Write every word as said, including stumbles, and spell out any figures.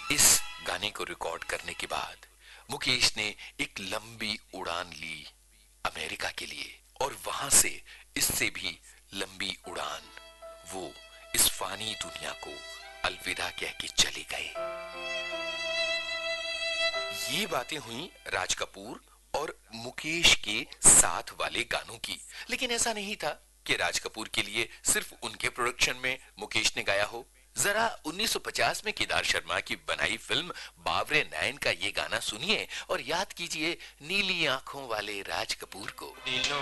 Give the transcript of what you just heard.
इस गाने को रिकॉर्ड करने के बाद मुकेश ने एक लंबी उड़ान ली अमेरिका के लिए, और वहां से इससे भी लंबी उड़ान वो इस फानी दुनिया को अलविदा कह के चले गए। ये बातें हुई राज कपूर और मुकेश के साथ वाले गानों की, लेकिन ऐसा नहीं था कि राज कपूर के लिए सिर्फ उनके प्रोडक्शन में मुकेश ने गाया हो। जरा उन्नीस सौ पचास में केदार शर्मा की बनाई फिल्म बावरे नैन का ये गाना सुनिए और याद कीजिए नीली आंखों वाले राज कपूर को।